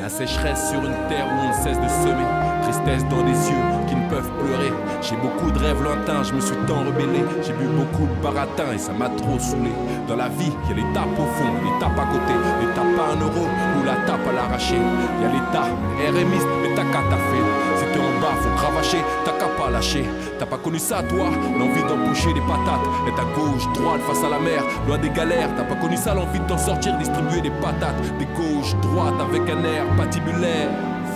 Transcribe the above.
La sécheresse sur une terre où on ne cesse de semer. Tristesse dans des yeux qui ne peuvent pleurer. J'ai beaucoup de rêves lointains, je me suis tant rebellé. J'ai bu beaucoup de baratin et ça m'a trop saoulé. Dans la vie, y a l'étape au fond, l'étape à côté. L'étape à 1 euro ou la tape à l'arraché. Y a l'état RMiste, mais t'as qu'à taffer. Si t'es en bas, faut cravacher, t'as qu'à pas lâcher. T'as pas connu ça toi, l'envie d'embaucher des patates. Être à gauche, droite, face à la mer, loin des galères. T'as pas connu ça, l'envie de t'en sortir, distribuer des patates. Des gauches, droites avec un air patibulaire.